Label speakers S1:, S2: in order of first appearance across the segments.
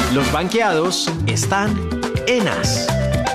S1: Los banqueados están en As.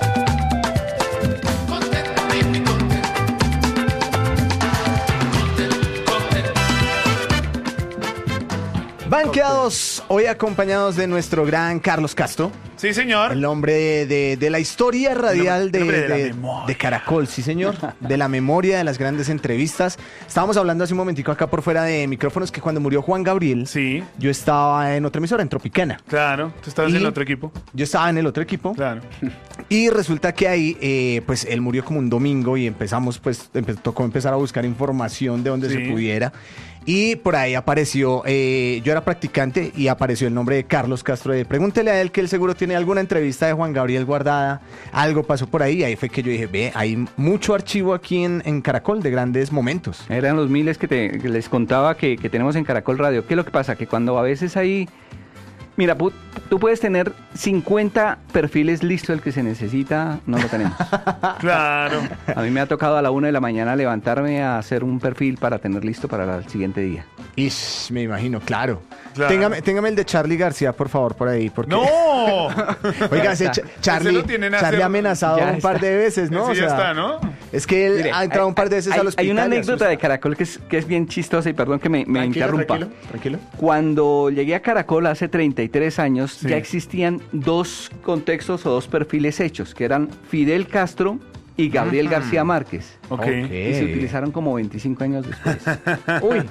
S2: Banqueados, hoy acompañados de nuestro gran Carlos Castro.
S3: Sí, señor.
S2: El hombre de la historia radial
S3: El hombre de la
S2: de
S3: memoria.
S2: Caracol, sí señor. De la memoria, de las grandes entrevistas. Estábamos hablando hace un momentico acá por fuera de micrófonos que cuando murió Juan Gabriel,
S3: Sí,
S2: yo estaba en otra emisora, en Tropicana.
S3: claro. Tú estabas
S2: Y-
S3: en otro equipo.
S2: Yo estaba en el otro equipo.
S3: Claro.
S2: Y resulta que ahí, pues él murió como un domingo y empezamos, pues, tocó empezar a buscar información de donde
S3: Sí.
S2: se pudiera. Y por ahí apareció, yo era practicante y apareció el nombre de Carlos Castro. Pregúntele a él que él seguro tiene alguna entrevista de Juan Gabriel guardada. Algo pasó por ahí y ahí fue que yo dije, ve, hay mucho archivo aquí en Caracol de grandes momentos.
S4: Eran los miles que les contaba que tenemos en Caracol Radio. ¿Qué es lo que pasa? Que cuando a veces hay... Mira, tú puedes tener 50 perfiles listos, el que se necesita, no lo tenemos.
S3: Claro.
S4: A mí me ha tocado a la 1 de la mañana levantarme a hacer un perfil para tener listo para el siguiente día.
S2: Ish, me imagino, claro.
S3: Claro.
S2: Téngame el de Charlie García, por favor, por ahí. Porque...
S3: ¡No!
S2: Oiga,
S4: Ya está.
S2: Charlie,
S3: Ese lo tienen a
S2: Charlie
S3: hacer-
S2: ha amenazado
S4: Ya
S2: un par
S4: está.
S2: de veces, ¿no?
S3: Ese ya está, ¿no?
S2: Es que él
S4: Mire,
S2: ha entrado un par de veces al hospital.
S4: Hay una
S2: y
S4: anécdota de
S2: asusta.
S4: Caracol que es bien chistosa y perdón que me
S2: Tranquilo,
S4: interrumpa.
S2: Tranquilo.
S4: Cuando llegué a Caracol hace 33 años,
S3: Sí.
S4: ya existían dos contextos o dos perfiles hechos, que eran Fidel Castro y Gabriel García Márquez.
S3: Ok.
S4: Y se utilizaron como 25 años después.
S2: Uy.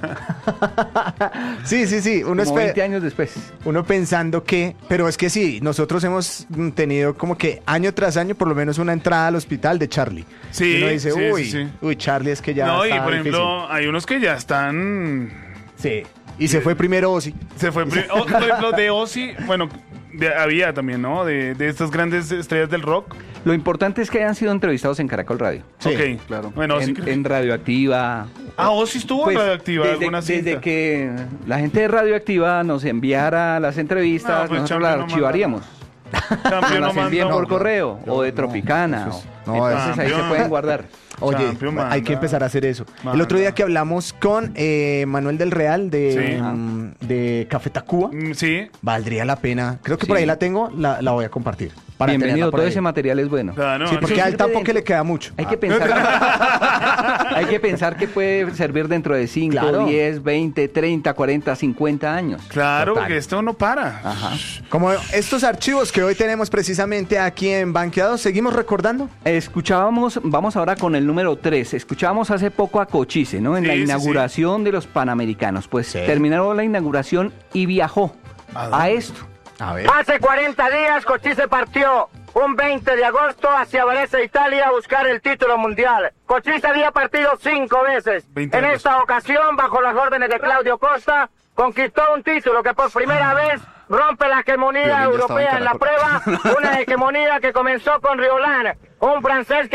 S2: sí.
S4: Como 20 años después.
S2: Uno pensando que, pero es que sí, nosotros hemos tenido como que año tras año por lo menos una entrada al hospital de Charlie.
S3: Sí,
S2: Y uno dice,
S3: sí,
S2: uy,
S3: sí, sí.
S2: uy, Charlie es que ya
S3: No, y
S2: está
S3: por ejemplo,
S2: difícil.
S3: hay unos que ya están...
S2: Sí. Y se fue primero Ozzy.
S3: Se fue... por ejemplo, de Ozzy, bueno, había también, ¿no? De estas grandes estrellas del rock.
S4: Lo importante es que hayan sido entrevistados en Caracol Radio.
S2: Sí,
S3: Ok,
S2: claro.
S3: Bueno, Ozzy creo que-
S4: En Radioactiva.
S3: Ah, Ozzy estuvo
S4: Pues,
S3: en Radioactiva alguna cinta.
S4: desde que la gente de Radioactiva nos enviara las entrevistas,
S3: No, pues,
S4: nosotros
S3: Champion
S4: las
S3: no
S4: archivaríamos.
S3: Champion
S4: Nos
S3: no
S4: las envían
S3: mandó.
S4: por correo o de Tropicana.
S2: eso es-
S4: o-
S2: no,
S4: entonces ahí se
S3: Champion.
S4: pueden guardar.
S2: Oye,
S3: Champion manda.
S2: hay que empezar a hacer eso. El
S3: Manda.
S2: otro día que hablamos con Manuel del Real
S3: Sí.
S2: de Café Tacuba,
S3: Sí,
S2: valdría la pena. Creo que por
S4: Sí.
S2: ahí la tengo, la voy a compartir. Para
S4: Bienvenido,
S2: tenerla por
S4: todo
S2: ahí.
S4: ese material es bueno.
S3: claro.
S2: Sí, porque
S4: Eso
S2: al
S4: sirve
S2: tampoco
S4: dentro.
S2: le queda mucho.
S4: Hay que pensar, hay que pensar que puede servir dentro de 5,
S2: Claro.
S4: 10, 20, 30, 40, 50 años.
S3: Claro,
S2: Total.
S3: porque esto no para.
S4: Ajá.
S2: Como estos archivos que hoy tenemos precisamente aquí en Banqueados, seguimos recordando.
S4: Escuchábamos, vamos ahora con el número 3. Escuchábamos hace poco a Cochise, ¿no? En
S3: Sí,
S4: la
S3: sí,
S4: inauguración de los Panamericanos. Pues
S2: Sí.
S4: terminó la inauguración y viajó
S3: ¿A dónde?
S4: a esto.
S2: A ver.
S5: Hace 40 días Cochise partió un 20 de agosto hacia Venecia, Italia, a buscar el título mundial. Cochise había partido 5 veces.
S3: 20
S5: En
S3: de
S5: esta ocasión, bajo las órdenes de Claudio Costa, conquistó un título que por primera vez rompe la hegemonía europea en la prueba, una hegemonía que comenzó con Riolan, un francés que